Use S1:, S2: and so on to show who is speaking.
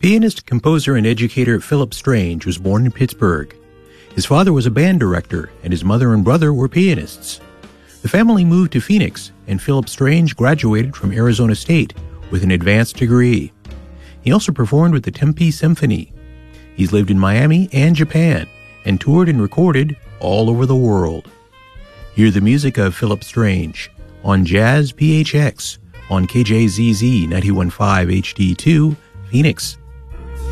S1: Pianist, composer, and educator Philip Strange was born in Pittsburgh. His father was a band director, and his mother and brother were pianists. The family moved to Phoenix, and Philip Strange graduated from Arizona State with an advanced degree. He also performed with the Tempe Symphony. He's lived in Miami and Japan, and toured and recorded all over the world. Hear the music of Philip Strange on Jazz PHX on KJZZ 91.5 HD2, Phoenix.